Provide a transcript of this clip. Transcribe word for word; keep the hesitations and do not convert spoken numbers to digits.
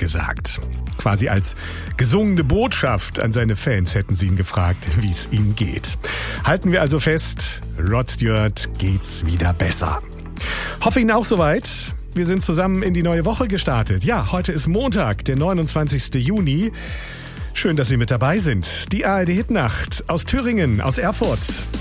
gesagt. Quasi als gesungene Botschaft an seine Fans hätten sie ihn gefragt, wie es ihm geht. Halten wir also fest, Rod Stewart geht's wieder besser. Hoffe Ihnen auch soweit. Wir sind zusammen in die neue Woche gestartet. Ja, heute ist Montag, der neunundzwanzigsten Juni. Schön, dass Sie mit dabei sind. Die A R D Hitnacht aus Thüringen, aus Erfurt.